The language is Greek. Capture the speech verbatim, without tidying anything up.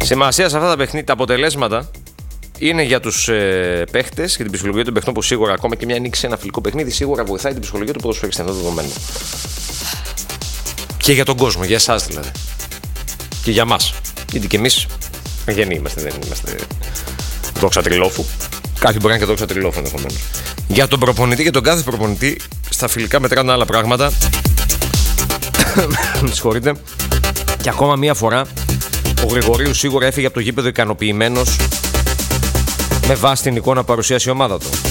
Σημασία σε αυτά τα παιχνίδια, τα αποτελέσματα είναι για τους ε, παίχτες και την ψυχολογία των παιχτών, που σίγουρα ακόμα και μια νίκη σε ένα φιλικό παιχνίδι σίγουρα βοηθάει την ψυχολογία του ποδοσφαιριστή. Αυτό το δεδομένο. Και για τον κόσμο, για εσάς δηλαδή. Και για μας. Γιατί και εμείς αγενεί είμαστε, δεν είμαστε δόξα τριλόφου. Κάποιοι μπορεί να είναι και δόξα τριλόφου ενδεχομένως. Για τον προπονητή και τον κάθε προπονητή, στα φιλικά μετράνε άλλα πράγματα. Με συγχωρείτε. Και ακόμα μία φορά ο Γρηγορίου σίγουρα έφυγε από το γήπεδο ικανοποιημένος με βάση την εικόνα που παρουσίασε η ομάδα του.